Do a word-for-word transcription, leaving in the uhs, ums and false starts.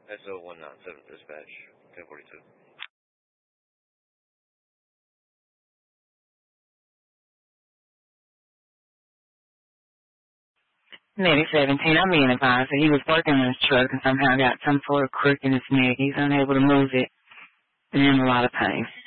S O one nine seven dispatch, ten forty-two. Medic seventeen, I'm being advised that he was working on his truck and somehow got some sort of crook in his neck. He's unable to move it and in a lot of pain.